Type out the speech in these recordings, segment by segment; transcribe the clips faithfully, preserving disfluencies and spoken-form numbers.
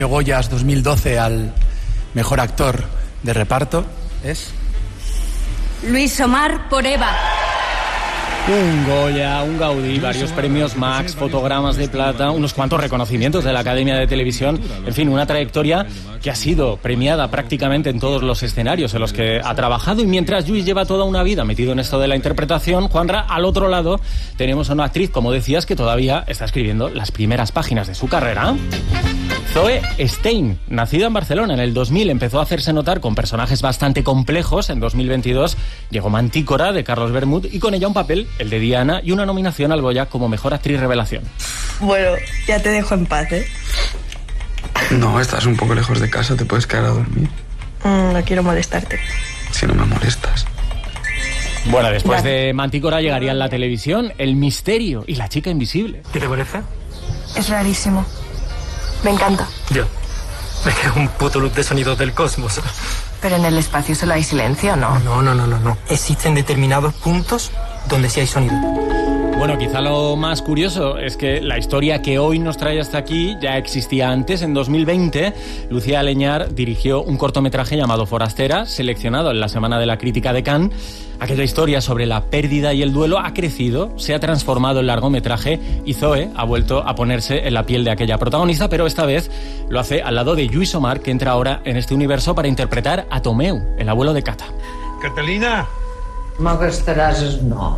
Goyas dos mil doce al mejor actor de reparto es Luis Omar por Eva. Un Goya, un Gaudí, varios premios Max, fotogramas de plata, unos cuantos reconocimientos de la Academia de Televisión, en fin, una trayectoria que ha sido premiada prácticamente en todos los escenarios en los que ha trabajado. Y mientras Lluís lleva toda una vida metido en esto de la interpretación, Juanra, al otro lado tenemos a una actriz, como decías, que todavía está escribiendo las primeras páginas de su carrera. Zoe Stein, nacida en Barcelona en el dos mil, empezó a hacerse notar con personajes bastante complejos. En dos mil veintidós llegó Mantícora, de Carlos Bermud, y con ella un papel, el de Diana, y una nominación al Goya como Mejor Actriz Revelación. Bueno, ya te dejo en paz, ¿eh? No, estás un poco lejos de casa, te puedes quedar a dormir. Mm, no quiero molestarte. Si no me molestas. Bueno, después vale. de Mantícora llegaría en la televisión El Misterio y La Chica Invisible. ¿Qué te parece? Es rarísimo. Me encanta. Yo. Es que es un puto loop de sonidos del cosmos. Pero en el espacio solo hay silencio, ¿no? No, no, no, no, no. Existen determinados puntos donde sí hay sonido. Bueno, quizá lo más curioso es que la historia que hoy nos trae hasta aquí ya existía antes. En dos mil veinte, Lucía Aleñar dirigió un cortometraje llamado Forastera, seleccionado en la Semana de la Crítica de Cannes. Aquella historia sobre la pérdida y el duelo ha crecido, se ha transformado en largometraje y Zoe ha vuelto a ponerse en la piel de aquella protagonista, pero esta vez lo hace al lado de Lluís Omar, que entra ahora en este universo para interpretar a Tomeu, el abuelo de Cata. Catalina! Me gastaràs el nom.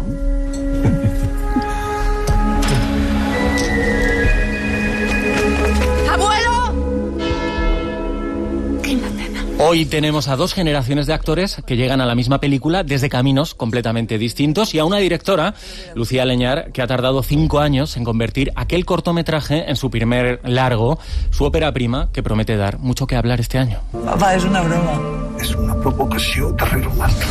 Hoy tenemos a dos generaciones de actores que llegan a la misma película desde caminos completamente distintos y a una directora, Lucía Aleñar, que ha tardado cinco años en convertir aquel cortometraje en su primer largo, su ópera prima, que promete dar mucho que hablar este año. Papá, és una broma. És una provocació darrere l'altra.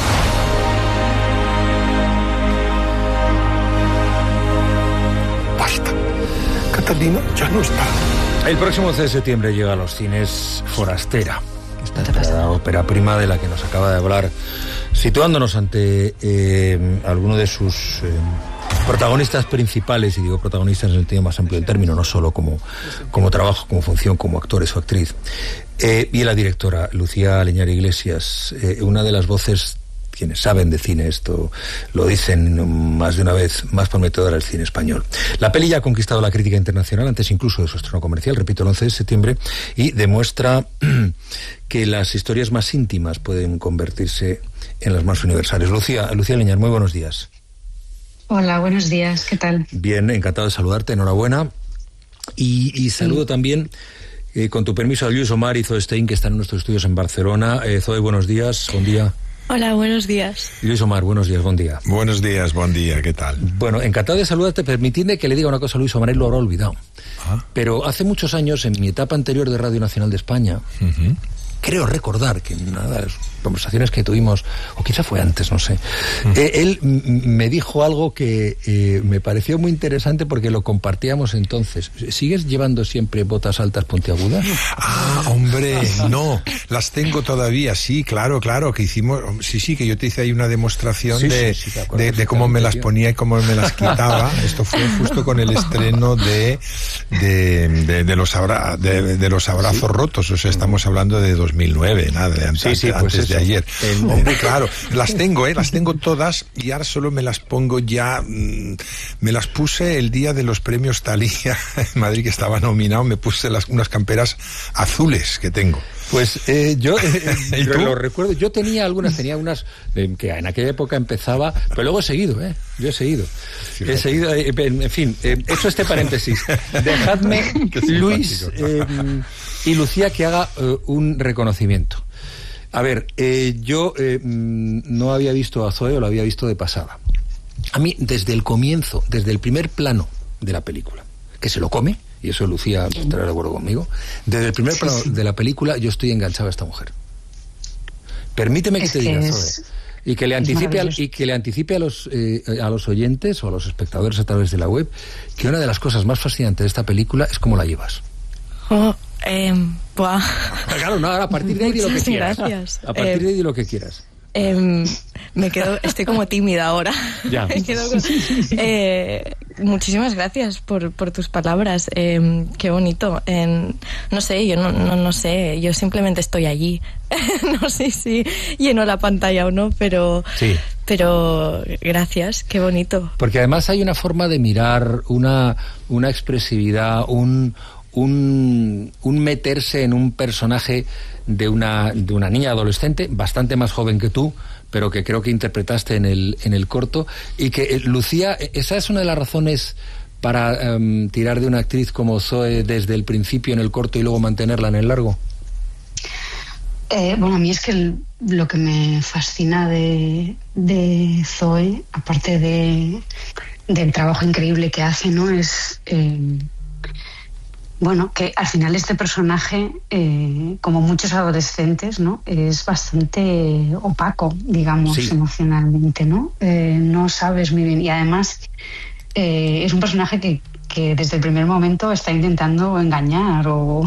Basta. Catalina ya no está. El próximo once de septiembre llega a los cines Forastera. Esta ópera prima de la que nos acaba de hablar, situándonos ante eh, alguno de sus eh, protagonistas principales, y digo protagonistas en el sentido más amplio del término, no solo como, como trabajo, como función, como actores o actriz. Eh, y la directora, Lucía Aleñar Iglesias, eh, una de las voces, quienes saben de cine esto lo dicen más de una vez, más prometedora del cine español. La peli ya ha conquistado la crítica internacional antes incluso de su estreno comercial, repito, el once de septiembre, y demuestra que las historias más íntimas pueden convertirse en las más universales. Lucía, Lucía Aleñar, muy buenos días. Hola, buenos días, ¿qué tal? Bien, encantado de saludarte, enhorabuena. Y, y saludo sí. también, eh, con tu permiso, a Lluís Omar y Zoe Stein, que están en nuestros estudios en Barcelona. Eh, Zoe, buenos días, buen día. Hola, buenos días. Lluís Omar, buenos días, buen día. Buenos días, buen día, ¿qué tal? Bueno, encantado de saludarte. Permitidme que le diga una cosa a Lluís Omar, él lo habrá olvidado. ¿Ah? Pero hace muchos años, en mi etapa anterior de Radio Nacional de España, uh-huh. creo recordar que en una de las conversaciones que tuvimos, o quizá fue antes, no sé, uh-huh. eh, él m- me dijo algo que eh, me pareció muy interesante porque lo compartíamos entonces. ¿Sigues llevando siempre botas altas puntiagudas? Ah, hombre, no, las tengo todavía, sí, claro, claro, que hicimos, sí, sí, que yo te hice ahí una demostración sí, de, sí, sí, de, de cómo me las ponía y cómo me las quitaba. Esto fue justo con el estreno de, de, de, de, los, abra, de, de los abrazos sí. rotos, o sea, estamos hablando de dos mil nueve, nada, de antes, sí, sí, pues antes de ayer. El... Hombre, claro, las tengo, ¿eh? Las tengo todas y ahora solo me las pongo ya, mmm, me las puse el día de los premios Thalía en Madrid, que estaba nominado, me puse las, unas camperas azules que tengo. Pues eh, yo eh, lo recuerdo, yo tenía algunas, tenía unas eh, que en aquella época empezaba, pero luego he seguido, ¿eh? Yo he seguido. Fíjate. He seguido, eh, en fin, eh, hecho este paréntesis, dejadme, Luis eh, y Lucía, que haga eh, un reconocimiento. A ver, eh, yo eh, no había visto a Zoe, o lo había visto de pasada. A mí, desde el comienzo, desde el primer plano de la película, que se lo come, y eso Lucía estará de acuerdo conmigo, desde el primer plano de la película yo estoy enganchado a esta mujer. Permíteme que es te diga, que es... Zoe, y que le anticipe a, y que le anticipe a los eh, a los oyentes o a los espectadores a través de la web que una de las cosas más fascinantes de esta película es cómo la llevas. Oh. Eh, buah. Claro, no, ahora a partir de ahí di lo que quieras. Gracias. A partir eh, de ahí di lo que quieras. Eh, me quedo, estoy como tímida ahora. Ya. me quedo con, eh, muchísimas gracias por, por tus palabras. Eh, qué bonito. Eh, no sé, yo no, no, no sé, yo simplemente estoy allí. No sé si lleno la pantalla o no, pero, sí. pero gracias, qué bonito. Porque además hay una forma de mirar, una, una expresividad, un, un, un meterse en un personaje de una, de una niña adolescente, bastante más joven que tú, pero que creo que interpretaste en el, en el corto, y que, eh, Lucía, esa es una de las razones para um, tirar de una actriz como Zoe desde el principio en el corto y luego mantenerla en el largo. Eh, bueno, a mí es que el, lo que me fascina de, de Zoe, aparte de, del trabajo increíble que hace, ¿no? Es, eh, bueno, que al final este personaje, eh, como muchos adolescentes, ¿no? Es bastante opaco, digamos, sí. emocionalmente, ¿no? Eh, no sabes muy bien. Y además eh, es un personaje que, que desde el primer momento está intentando engañar o...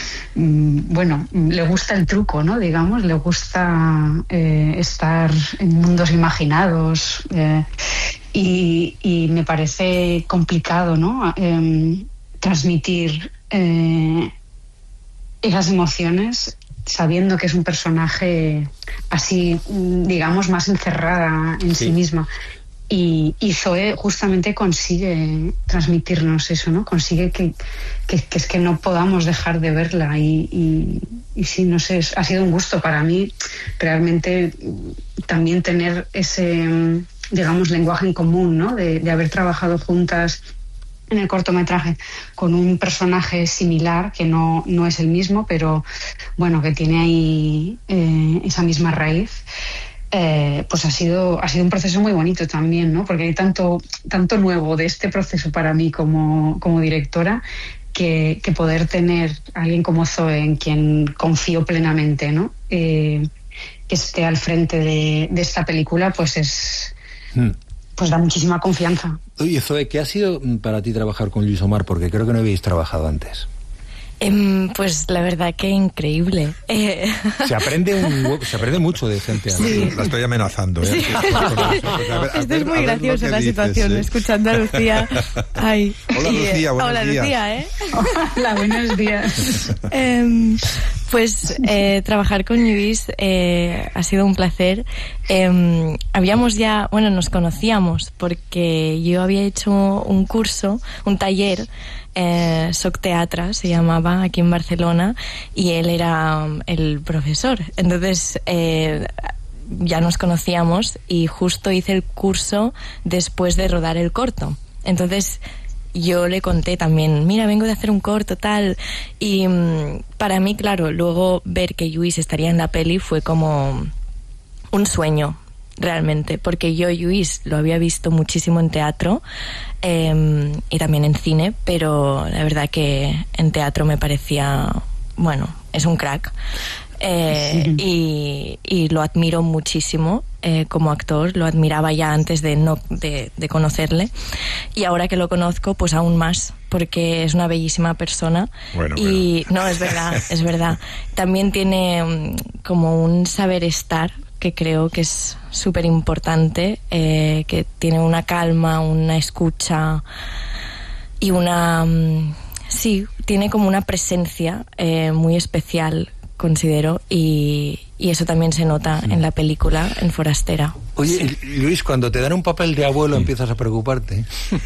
bueno, le gusta el truco, ¿no? Digamos, le gusta eh, estar en mundos imaginados eh, y, y me parece complicado, ¿no? Eh, transmitir eh, esas emociones sabiendo que es un personaje así, digamos, más encerrada en sí, sí misma. Y, y Zoe justamente consigue transmitirnos eso, ¿no? Consigue que, que, que es que no podamos dejar de verla y, y, y sí, no sé, ha sido un gusto para mí realmente también tener ese, digamos, lenguaje en común, ¿no? De, de haber trabajado juntas en el cortometraje con un personaje similar, que no, no es el mismo, pero bueno, que tiene ahí eh, esa misma raíz. Eh, pues ha sido ha sido un proceso muy bonito también, ¿no? Porque hay tanto tanto nuevo de este proceso para mí como, como directora que, que poder tener a alguien como Zoe en quien confío plenamente, ¿no? Eh, que esté al frente de, de esta película, pues es hmm. pues da muchísima confianza. Oye, Zoe, ¿qué ha sido para ti trabajar con Lluís Omar? Porque creo que no habéis trabajado antes. Eh, pues la verdad que increíble. Eh... Se aprende un, se aprende mucho de gente. Sí. La estoy amenazando. ¿eh? Sí. Esto es muy graciosa la dices, situación, ¿eh? Escuchando a Lucía. Ay. Hola, Lucía, buenos Hola, días. Lucía, ¿eh? Hola, buenos días. eh, pues eh, trabajar con Lluís eh, ha sido un placer. Eh, habíamos ya, bueno, nos conocíamos porque yo había hecho un curso, un taller, Eh, Soc Teatra se llamaba, aquí en Barcelona, y él era um, el profesor. Entonces eh, ya nos conocíamos y justo hice el curso después de rodar el corto. Entonces yo le conté también, mira, vengo de hacer un corto, tal. Y um, para mí, claro, luego ver que Lluís estaría en la peli fue como un sueño, realmente, porque yo Lluís lo había visto muchísimo en teatro eh, y también en cine, pero la verdad que en teatro me parecía, bueno, es un crack eh, sí. y, y lo admiro muchísimo eh, como actor, lo admiraba ya antes de, no, de, de conocerle, y ahora que lo conozco pues aún más, porque es una bellísima persona. Bueno, y bueno. no, es verdad, es verdad. También tiene um, como un saber estar que creo que es súper importante, eh, que tiene una calma, una escucha y una... Um, sí, tiene como una presencia eh, muy especial, considero, y, y eso también se nota sí. en la película, en Forastera. Oye, Lluís, cuando te dan un papel de abuelo sí. empiezas a preocuparte.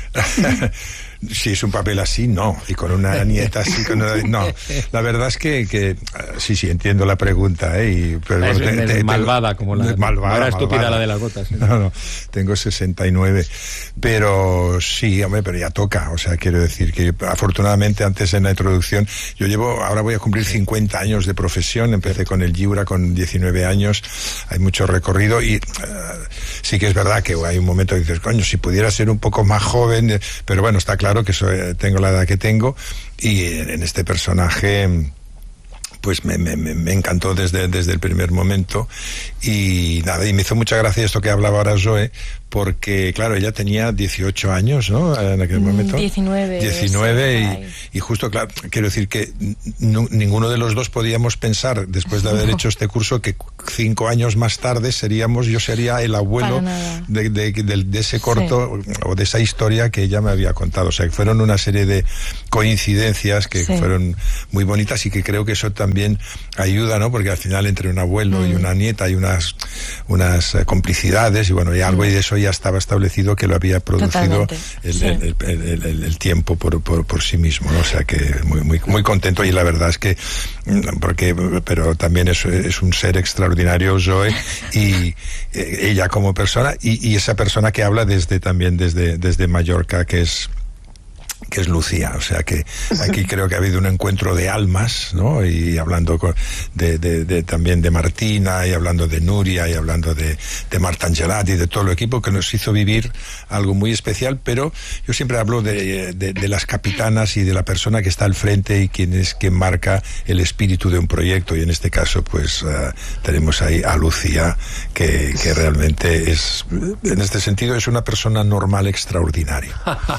Si es un papel así, no. Y con una nieta así, con una... no. La verdad es que, que sí, sí, entiendo la pregunta, ¿eh? Y, pero, es, te, es te, malvada, como la... Malvada, Ahora estúpida malvada. La de las gotas. ¿Sí? No, no, tengo sesenta y nueve. Pero sí, hombre, pero ya toca. O sea, quiero decir que afortunadamente antes en la introducción, yo llevo, ahora voy a cumplir cincuenta años de profesión. Empecé con el Lliura con diecinueve años. Hay mucho recorrido y... Uh, sí que es verdad que hay un momento que dices, coño, si pudiera ser un poco más joven, pero bueno, está claro que soy, tengo la edad que tengo, y en, en este personaje pues me, me, me encantó desde, desde el primer momento, y nada, y me hizo mucha gracia esto que hablaba ahora Zoe, porque, claro, ella tenía dieciocho años, ¿no? En aquel momento. diecinueve. diecinueve y, y justo, claro, quiero decir que n- ninguno de los dos podíamos pensar, después de haber hecho este curso, que cinco años más tarde seríamos, yo sería el abuelo de, de, de, de ese corto, sí, o de esa historia que ella me había contado. O sea, que fueron una serie de coincidencias que sí, fueron muy bonitas, y que creo que eso también ayuda, ¿no? Porque al final entre un abuelo mm. y una nieta hay unas, unas uh, complicidades, y bueno, y algo mm. y de eso ya estaba establecido, que lo había producido el, sí. el, el, el, el, el tiempo por, por, por sí mismo, ¿no? O sea que muy, muy, muy contento, y la verdad es que, porque, pero también es, es un ser extraordinario, Zoe, y eh, ella como persona, y, y esa persona que habla desde también desde, desde Mallorca, que es que es Lucía. O sea que aquí creo que ha habido un encuentro de almas, ¿no? Y hablando con, de, de, de también de Martina, y hablando de Nuria, y hablando de, de Marta Angelati, y de todo el equipo, que nos hizo vivir algo muy especial. Pero yo siempre hablo de, de, de las capitanas y de la persona que está al frente, y quien es quien marca el espíritu de un proyecto, y en este caso pues uh, tenemos ahí a Lucía, que, que realmente es, en este sentido, es una persona normal extraordinaria.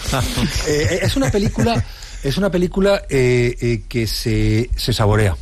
eh, es una película es una película eh, eh, que se, se saborea,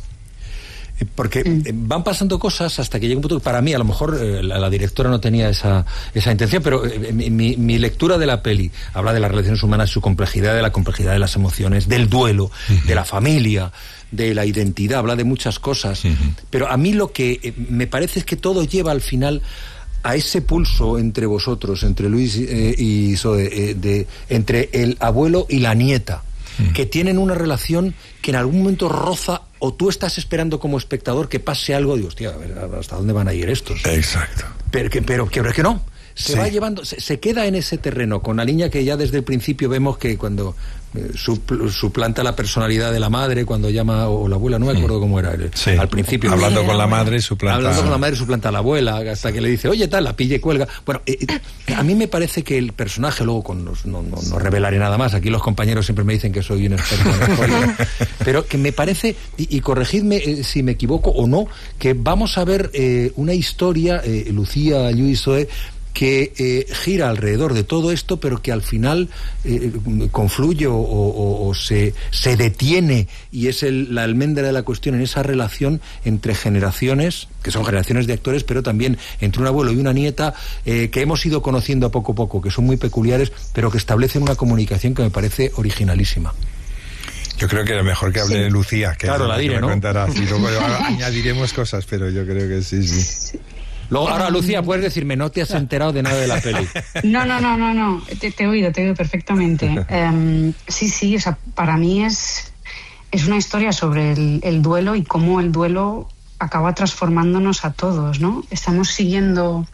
porque mm. van pasando cosas hasta que llega un punto que, para mí, a lo mejor eh, la, la directora no tenía esa, esa intención, pero eh, mi, mi lectura de la peli habla de las relaciones humanas, su complejidad, de la complejidad de las emociones, del duelo, uh-huh. de la familia, de la identidad, habla de muchas cosas, uh-huh. pero a mí lo que eh, me parece es que todo lleva al final a ese pulso entre vosotros, entre Luis eh, y Zoe, eh, de, entre el abuelo y la nieta, mm. que tienen una relación que en algún momento roza, o tú estás esperando como espectador que pase algo, digo, hostia, a ver, ¿hasta dónde van a ir estos? Exacto. Pero que, pero, pero es que no, se sí. va llevando, se, se queda en ese terreno, con la niña que ya desde el principio vemos que cuando eh, supl, suplanta la personalidad de la madre, cuando llama, o la abuela, no me acuerdo mm. cómo era, sí. al principio. Hablando sí, con la madre, suplanta. Hablando con la madre, suplanta a la abuela, hasta que le dice, oye, tal, la pille, cuelga. Bueno, eh, eh, a mí me parece que el personaje, luego, con los, no, no, no revelaré nada más, aquí los compañeros siempre me dicen que soy un experto en la historia, pero que me parece, y, y corregidme eh, si me equivoco o no, que vamos a ver eh, una historia, eh, Lucía, Luis, Zoe, que eh, gira alrededor de todo esto, pero que al final eh, confluye o, o, o se, se detiene, y es el, la almendra de la cuestión en esa relación entre generaciones, que son generaciones de actores, pero también entre un abuelo y una nieta, eh, que hemos ido conociendo a poco a poco, que son muy peculiares, pero que establecen una comunicación que me parece originalísima. Yo creo que lo mejor que hable sí. Lucía, que claro, la diré, ¿no? Contarás, y luego añadiremos cosas, pero yo creo que sí, sí. Luego, ahora, Lucía, puedes decirme, no te has enterado de nada de la peli. No, no, no, no, no. Te, te he oído, te he oído perfectamente. Um, sí, sí, o sea, para mí es, es una historia sobre el, el duelo, y cómo el duelo acaba transformándonos a todos, ¿no? Estamos siguiendo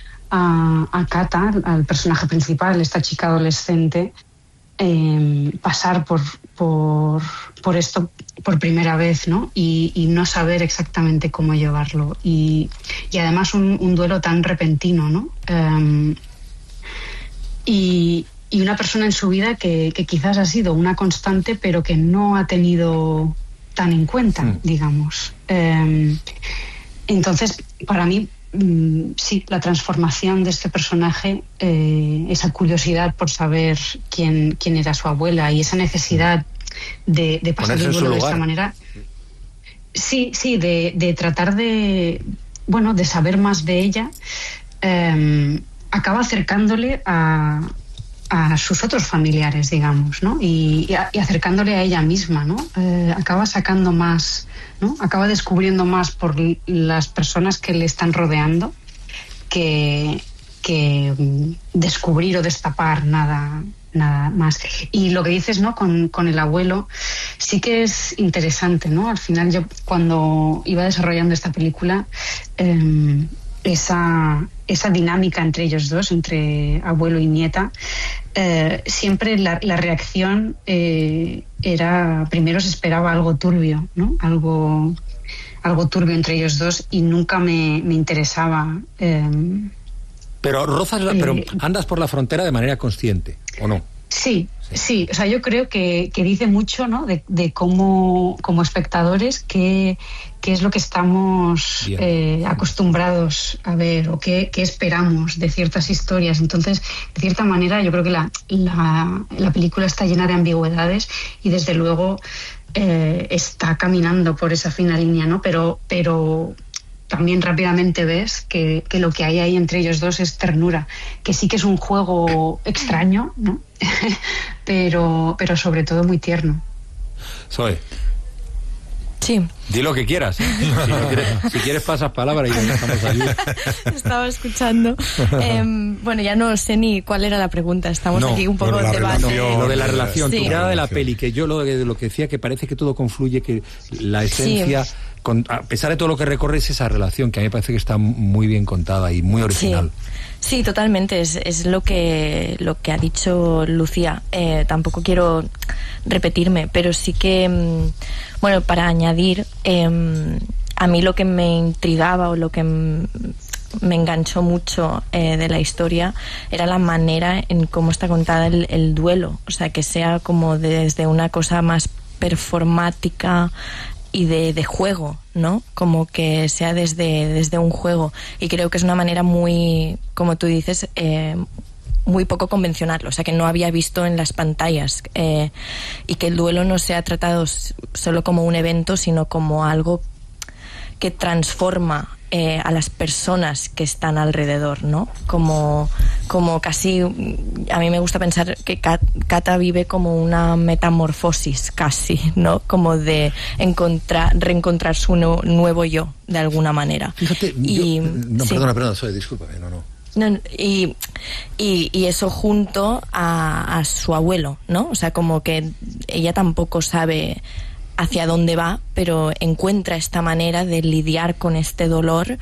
a, a Kata, al personaje principal, esta chica adolescente, eh, pasar por, por, por esto por primera vez, ¿no? Y, y no saber exactamente cómo llevarlo. Y, y además un, un duelo tan repentino, ¿no? Um, y, y una persona en su vida que, que quizás ha sido una constante, pero que no ha tenido tan en cuenta, mm. digamos. Um, entonces, para mí, um, sí, la transformación de este personaje, eh, esa curiosidad por saber quién, quién era su abuela, y esa necesidad de, de pasar el duelo de esta manera, sí, sí, de, de tratar de, bueno, de saber más de ella, eh, acaba acercándole a, a sus otros familiares, digamos, ¿no? Y, y, a, y acercándole a ella misma, ¿no? Eh, acaba sacando más, ¿no? Acaba descubriendo más por las personas que le están rodeando que, que descubrir o destapar nada nada más. Y lo que dices, ¿no? Con, con el abuelo, sí que es interesante, ¿no? Al final, yo cuando iba desarrollando esta película, eh, esa, esa dinámica entre ellos dos, entre abuelo y nieta, eh, siempre la, la reacción eh, era, primero se esperaba algo turbio, ¿no? Algo, algo turbio entre ellos dos, y nunca me, me interesaba. Eh, Pero rozas, la, pero andas por la frontera de manera consciente, ¿o no? Sí, Sí, o sea, yo creo que, que dice mucho, ¿no? De, de cómo, como espectadores, qué, qué es lo que estamos eh, acostumbrados a ver o qué, qué esperamos de ciertas historias. Entonces, de cierta manera, yo creo que la, la, la película está llena de ambigüedades y, desde luego, eh, está caminando por esa fina línea, ¿no? Pero, pero también rápidamente ves que, que lo que hay ahí entre ellos dos es ternura, que sí que es un juego extraño, ¿no? pero, pero sobre todo muy tierno. Zoe. Sí. Di lo que quieras. ¿eh? Si, no quieres, si quieres pasas palabra y estamos allí. Estaba escuchando. Eh, bueno, ya no sé ni cuál era la pregunta. Estamos no, aquí un poco en debate. No, lo de la relación, sí. tu mirada de la peli, que yo lo, lo que decía, que parece que todo confluye, que la esencia, sí. con, a pesar de todo lo que recorres, esa relación, que a mí me parece que está muy bien contada y muy original. Sí. Sí, totalmente, es, es lo que lo que ha dicho Lucía. Eh, tampoco quiero repetirme, pero sí que, bueno, para añadir, eh, a mí lo que me intrigaba o lo que me enganchó mucho eh, de la historia era la manera en cómo está contada el, el duelo, o sea, que sea como desde una cosa más performática y de, de juego, ¿no? Como que sea desde, desde un juego. Y creo que es una manera muy, como tú dices, eh, muy poco convencional, o sea, que no había visto en las pantallas. Eh, y que el duelo no sea tratado solo como un evento, sino como algo que transforma eh, a las personas que están alrededor, ¿no? Como, como casi, a mí me gusta pensar que Cata vive como una metamorfosis casi, ¿no? Como de encontrar, reencontrar su no, nuevo yo, de alguna manera. Fíjate, y, yo, no, sí. perdona, perdona, soy, discúlpame, no, no. No, y, y, y eso junto a, a su abuelo, ¿no? O sea, como que ella tampoco sabe hacia dónde va, pero encuentra esta manera de lidiar con este dolor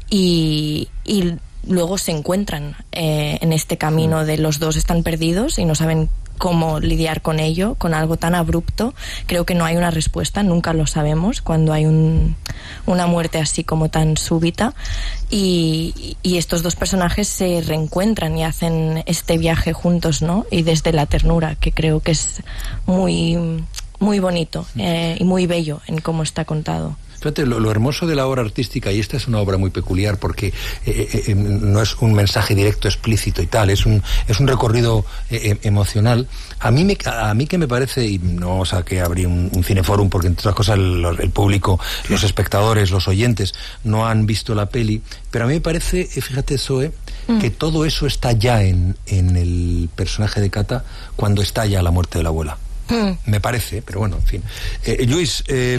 y, y luego se encuentran eh, en este camino de los dos están perdidos y no saben cómo lidiar con ello, con algo tan abrupto. Creo que no hay una respuesta, nunca lo sabemos cuando hay un, una muerte así como tan súbita, y, y estos dos personajes se reencuentran y hacen este viaje juntos, ¿no? Y desde la ternura, que creo que es muy, muy bonito eh, y muy bello en cómo está contado. Fíjate, lo, lo hermoso de la obra artística, y esta es una obra muy peculiar porque eh, eh, no es un mensaje directo, explícito y tal, es un es un recorrido eh, emocional. A mí me a mí que me parece, y no vamos a que abrir un, un cineforum porque entre otras cosas el, el público, los espectadores, los oyentes no han visto la peli, pero a mí me parece, fíjate, Zoe, mm. que todo eso está ya en, en el personaje de Cata cuando estalla la muerte de la abuela. Me parece, pero bueno, en fin. Eh, Luis, eh,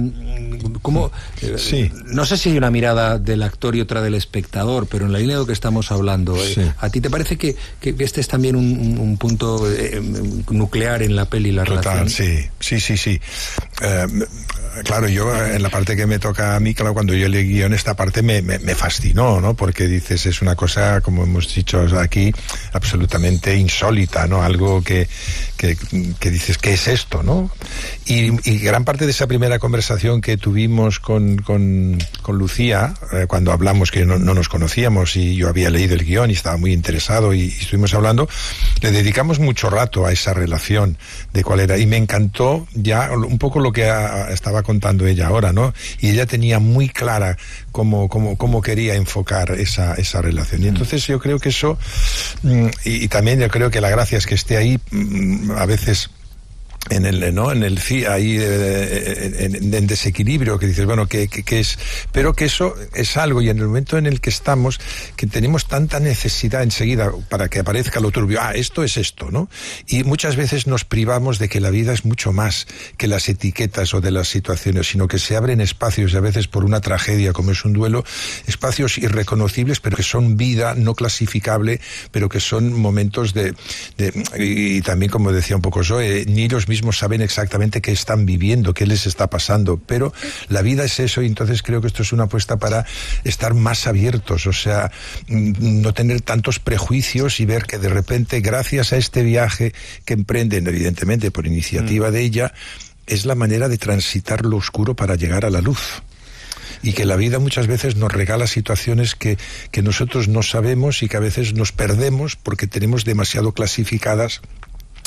¿cómo? Eh, sí. No sé si hay una mirada del actor y otra del espectador, pero en la línea de lo que estamos hablando, eh, sí. ¿a ti te parece que, que este es también un, un punto eh, nuclear en la peli, la Total, relación? sí, sí, sí, sí. Eh, claro, yo en la parte que me toca a mí, claro, cuando yo leí guión, esta parte me, me, me fascinó, ¿no? Porque dices, es una cosa, como hemos dicho aquí, absolutamente insólita, ¿no? Algo que, que, que dices, ¿qué es esto, no? Y, y gran parte de esa primera conversación que tuvimos con, con, con Lucía, eh, cuando hablamos, que no, no nos conocíamos y yo había leído el guión y estaba muy interesado y, y estuvimos hablando, le dedicamos mucho rato a esa relación de cuál era, y me encantó ya un poco lo que a, estaba contando ella ahora, ¿no? Y ella tenía muy clara cómo, cómo, cómo quería enfocar esa, esa relación. Y entonces yo creo que eso, y, y también yo creo que la gracia es que esté ahí, a veces en el no en el ahí eh, en, en desequilibrio, que dices, bueno, que, que, que es, pero que eso es algo, y en el momento en el que estamos, que tenemos tanta necesidad enseguida para que aparezca lo turbio, ah, esto es esto, ¿no? Y muchas veces nos privamos de que la vida es mucho más que las etiquetas o de las situaciones, sino que se abren espacios, y a veces por una tragedia como es un duelo, espacios irreconocibles, pero que son vida no clasificable, pero que son momentos de, de y también, como decía un poco Zoe, ni los mismos saben exactamente qué están viviendo, qué les está pasando, pero la vida es eso, y entonces creo que esto es una apuesta para estar más abiertos, o sea, no tener tantos prejuicios y ver que de repente, gracias a este viaje que emprenden, evidentemente por iniciativa mm. de ella, es la manera de transitar lo oscuro para llegar a la luz. Y que la vida muchas veces nos regala situaciones que, que nosotros no sabemos y que a veces nos perdemos porque tenemos demasiado clasificadas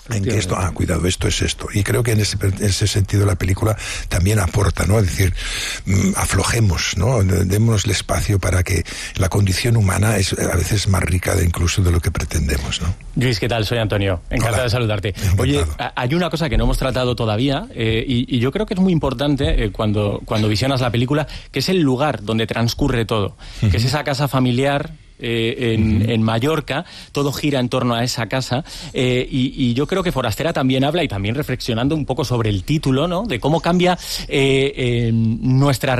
en que esto, ah, cuidado, esto es esto. Y creo que en ese, en ese sentido la película también aporta, ¿no? Es decir, mmm, aflojemos, ¿no? Démonos el espacio para que la condición humana es a veces más rica de incluso de lo que pretendemos, ¿no? Luis, ¿qué tal? Soy Antonio. Encantado Hola. de saludarte. Encantado. Oye, hay una cosa que no hemos tratado todavía eh, y, y yo creo que es muy importante eh, cuando, cuando visionas la película, que es el lugar donde transcurre todo, uh-huh. que es esa casa familiar Eh, en, uh-huh. en Mallorca, todo gira en torno a esa casa eh, y, y yo creo que Forastera también habla y también reflexionando un poco sobre el título, ¿no? De cómo cambia eh, eh, nuestra